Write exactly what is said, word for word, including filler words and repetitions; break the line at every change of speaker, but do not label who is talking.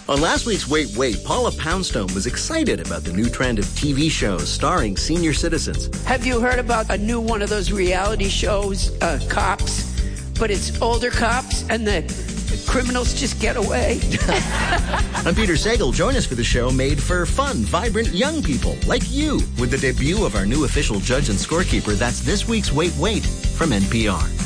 On last week's Wait, Wait, Paula Poundstone was excited about the new trend of T V shows starring senior citizens.
Have you heard about a new one of those reality shows, uh, Cops? But it's older cops and the criminals just get away.
I'm Peter Sagal. Join us for the show made for fun, vibrant young people like you with the debut of our new official judge and scorekeeper. That's this week's Wait, Wait from N P R.